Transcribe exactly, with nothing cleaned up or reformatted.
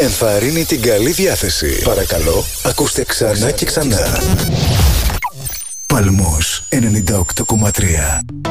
ενθαρρύνει την καλή διάθεση. Παρακαλώ, ακούστε ξανά και ξανά. Παλμός ενενήντα οκτώ κόμμα τρία.